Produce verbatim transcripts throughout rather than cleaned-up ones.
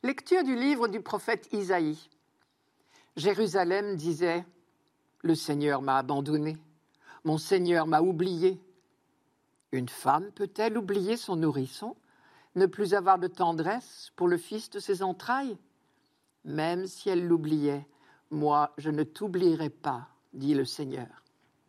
Lecture du livre du prophète Isaïe. Jérusalem disait « Le Seigneur m'a abandonné, mon Seigneur m'a oublié. Une femme peut-elle oublier son nourrisson, ne plus avoir de tendresse pour le fils de ses entrailles? Même si elle l'oubliait, moi je ne t'oublierai pas, dit le Seigneur. »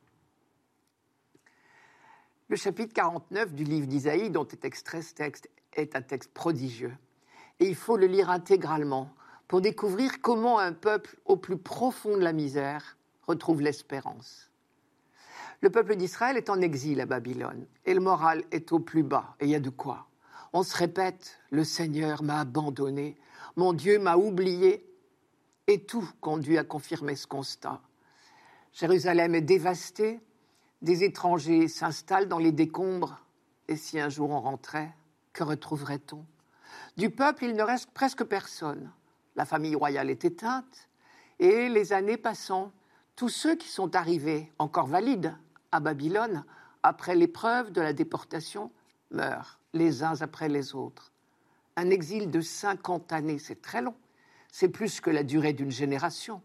Le chapitre quarante-neuf du livre d'Isaïe, dont est extrait ce texte, est un texte prodigieux. Et il faut le lire intégralement pour découvrir comment un peuple au plus profond de la misère retrouve l'espérance. Le peuple d'Israël est en exil à Babylone et le moral est au plus bas. Et il y a de quoi. On se répète, le Seigneur m'a abandonné, mon Dieu m'a oublié. Et tout conduit à confirmer ce constat. Jérusalem est dévastée, des étrangers s'installent dans les décombres. Et si un jour on rentrait, que retrouverait-on? Du peuple, il ne reste presque personne. La famille royale est éteinte et les années passant, tous ceux qui sont arrivés, encore valides, à Babylone, après l'épreuve de la déportation, meurent les uns après les autres. Un exil de cinquante années, c'est très long. C'est plus que la durée d'une génération.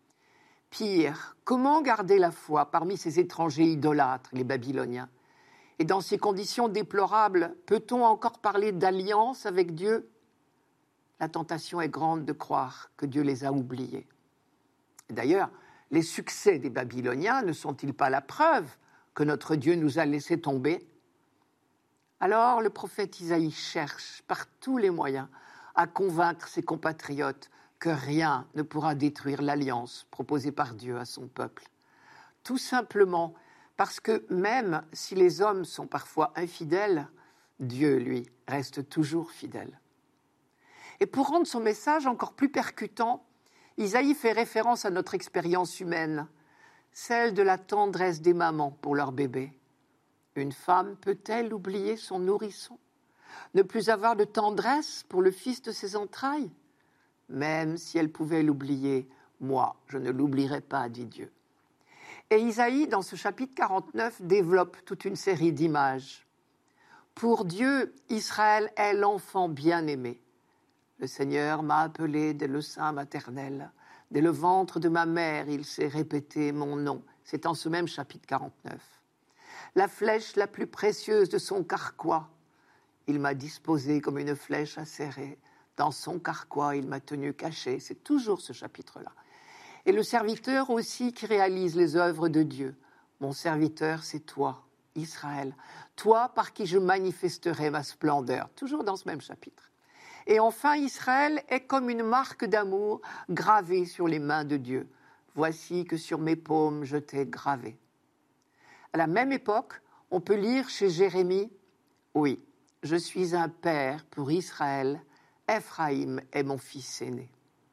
Pire, comment garder la foi parmi ces étrangers idolâtres, les Babyloniens? Et dans ces conditions déplorables, peut-on encore parler d'alliance avec Dieu? La tentation est grande de croire que Dieu les a oubliés. D'ailleurs, les succès des Babyloniens ne sont-ils pas la preuve que notre Dieu nous a laissé tomber? Alors le prophète Isaïe cherche par tous les moyens à convaincre ses compatriotes que rien ne pourra détruire l'alliance proposée par Dieu à son peuple. Tout simplement parce que même si les hommes sont parfois infidèles, Dieu, lui, reste toujours fidèle. Et pour rendre son message encore plus percutant, Isaïe fait référence à notre expérience humaine, celle de la tendresse des mamans pour leur bébé. Une femme peut-elle oublier son nourrisson, ne plus avoir de tendresse pour le fils de ses entrailles? Même si elle pouvait l'oublier, moi, je ne l'oublierai pas, dit Dieu. Et Isaïe, dans ce chapitre quarante-neuf, développe toute une série d'images. Pour Dieu, Israël est l'enfant bien-aimé. Le Seigneur m'a appelé dès le sein maternel. Dès le ventre de ma mère, il s'est répété mon nom. C'est en ce même chapitre quarante-neuf. La flèche la plus précieuse de son carquois, il m'a disposé comme une flèche acérée. Dans son carquois, il m'a tenu caché. C'est toujours ce chapitre-là. Et le serviteur aussi qui réalise les œuvres de Dieu. Mon serviteur, c'est toi, Israël. Toi par qui je manifesterai ma splendeur. Toujours dans ce même chapitre. Et enfin, Israël est comme une marque d'amour gravée sur les mains de Dieu. Voici que sur mes paumes, je t'ai gravé. À la même époque, on peut lire chez Jérémie, « Oui, je suis un père pour Israël, Ephraïm est mon fils aîné. »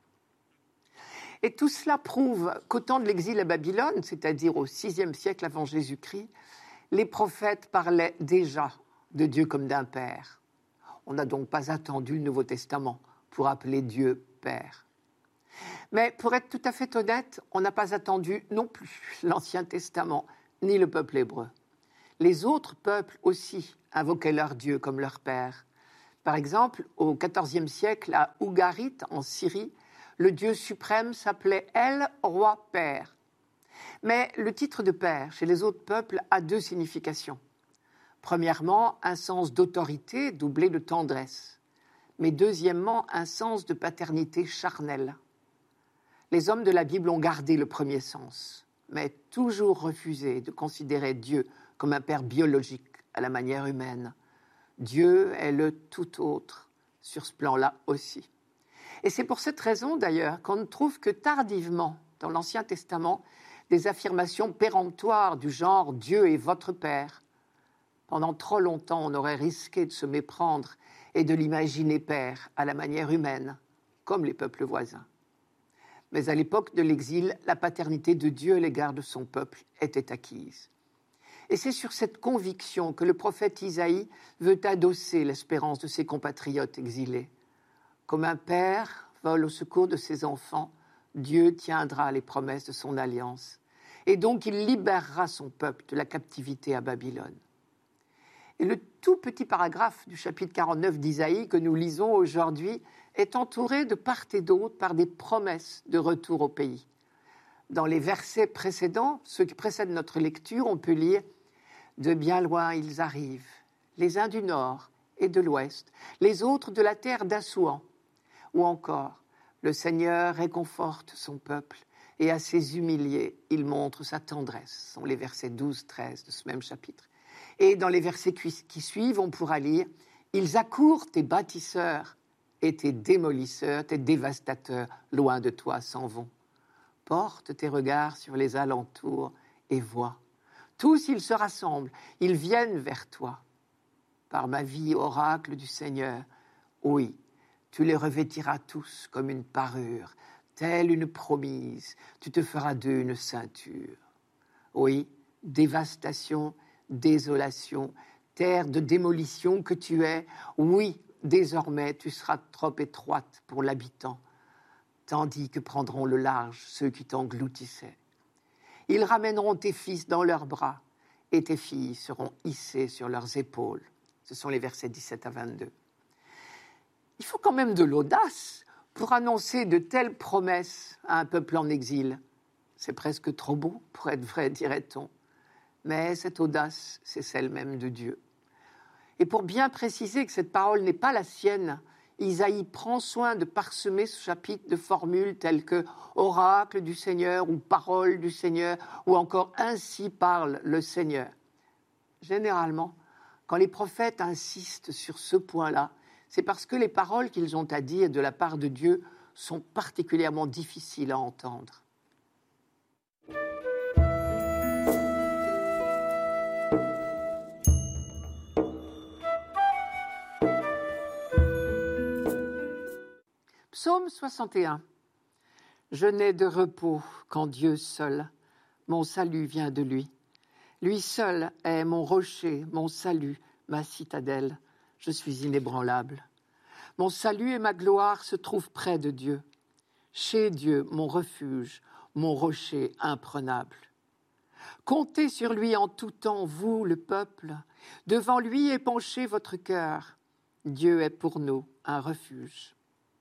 Et tout cela prouve qu'au temps de l'exil à Babylone, c'est-à-dire au sixième siècle avant Jésus-Christ, les prophètes parlaient déjà de Dieu comme d'un père. On n'a donc pas attendu le Nouveau Testament pour appeler Dieu Père. Mais pour être tout à fait honnête, on n'a pas attendu non plus l'Ancien Testament, ni le peuple hébreu. Les autres peuples aussi invoquaient leur Dieu comme leur Père. Par exemple, au quatorzième siècle, à Ougarit, en Syrie, le Dieu suprême s'appelait El Roi Père. Mais le titre de Père, chez les autres peuples, a deux significations. Premièrement, un sens d'autorité doublé de tendresse. Mais deuxièmement, un sens de paternité charnelle. Les hommes de la Bible ont gardé le premier sens, mais toujours refusé de considérer Dieu comme un père biologique à la manière humaine. Dieu est le tout autre, sur ce plan-là aussi. Et c'est pour cette raison, d'ailleurs, qu'on ne trouve que tardivement, dans l'Ancien Testament, des affirmations péremptoires du genre « Dieu est votre Père ». Pendant trop longtemps, on aurait risqué de se méprendre et de l'imaginer père à la manière humaine, comme les peuples voisins. Mais à l'époque de l'exil, la paternité de Dieu à l'égard de son peuple était acquise. Et c'est sur cette conviction que le prophète Isaïe veut adosser l'espérance de ses compatriotes exilés. Comme un père vole au secours de ses enfants, Dieu tiendra les promesses de son alliance. Et donc il libérera son peuple de la captivité à Babylone. Et le tout petit paragraphe du chapitre quarante-neuf d'Isaïe que nous lisons aujourd'hui est entouré de part et d'autre par des promesses de retour au pays. Dans les versets précédents, ceux qui précèdent notre lecture, on peut lire « De bien loin ils arrivent, les uns du nord et de l'ouest, les autres de la terre d'Assouan. » Ou encore « Le Seigneur réconforte son peuple et à ses humiliés, il montre sa tendresse. » Ce sont les versets douze treize de ce même chapitre. Et dans les versets qui suivent, on pourra lire « Ils accourent tes bâtisseurs et tes démolisseurs, tes dévastateurs, loin de toi s'en vont. Porte tes regards sur les alentours et vois. Tous ils se rassemblent, ils viennent vers toi. Par ma vie, oracle du Seigneur, oui, tu les revêtiras tous comme une parure, telle une promise, tu te feras d'eux une ceinture. Oui, dévastation, désolation, terre de démolition que tu es, oui, désormais tu seras trop étroite pour l'habitant, tandis que prendront le large ceux qui t'engloutissaient. Ils ramèneront tes fils dans leurs bras, et tes filles seront hissées sur leurs épaules. Ce sont les versets dix-sept à vingt-deux. Il faut quand même de l'audace pour annoncer de telles promesses à un peuple en exil. C'est presque trop beau pour être vrai, dirait-on. Mais cette audace, c'est celle même de Dieu. Et pour bien préciser que cette parole n'est pas la sienne, Isaïe prend soin de parsemer ce chapitre de formules telles que « oracle du Seigneur » ou « parole du Seigneur » ou encore « ainsi parle le Seigneur ». Généralement, quand les prophètes insistent sur ce point-là, c'est parce que les paroles qu'ils ont à dire de la part de Dieu sont particulièrement difficiles à entendre. Psaume soixante et un. Je n'ai de repos qu'en Dieu seul. Mon salut vient de lui. Lui seul est mon rocher, mon salut, ma citadelle. Je suis inébranlable. Mon salut et ma gloire se trouvent près de Dieu. Chez Dieu, mon refuge, mon rocher imprenable. Comptez sur lui en tout temps, vous, le peuple. Devant lui épanchez votre cœur. Dieu est pour nous un refuge.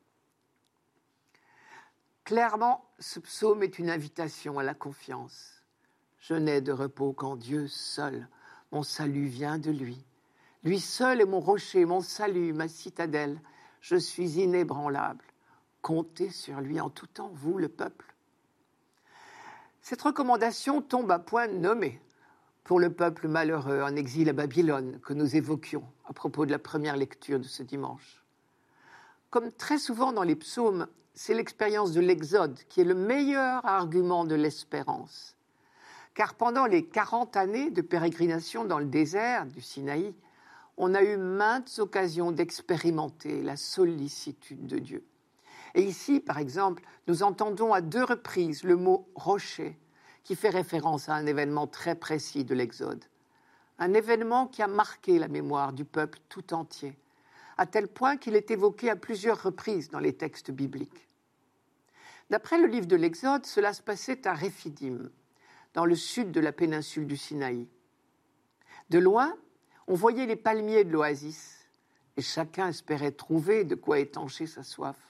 Clairement, ce psaume est une invitation à la confiance. Je n'ai de repos qu'en Dieu seul. Mon salut vient de lui. Lui seul est mon rocher, mon salut, ma citadelle. Je suis inébranlable. Comptez sur lui en tout temps, vous, le peuple. Cette recommandation tombe à point nommé pour le peuple malheureux en exil à Babylone que nous évoquions à propos de la première lecture de ce dimanche. Comme très souvent dans les psaumes, c'est l'expérience de l'Exode qui est le meilleur argument de l'espérance. Car pendant les quarante années de pérégrination dans le désert du Sinaï, on a eu maintes occasions d'expérimenter la sollicitude de Dieu. Et ici, par exemple, nous entendons à deux reprises le mot « rocher » qui fait référence à un événement très précis de l'Exode. Un événement qui a marqué la mémoire du peuple tout entier, à tel point qu'il est évoqué à plusieurs reprises dans les textes bibliques. D'après le livre de l'Exode, cela se passait à Réphidim, dans le sud de la péninsule du Sinaï. De loin, on voyait les palmiers de l'oasis, et chacun espérait trouver de quoi étancher sa soif.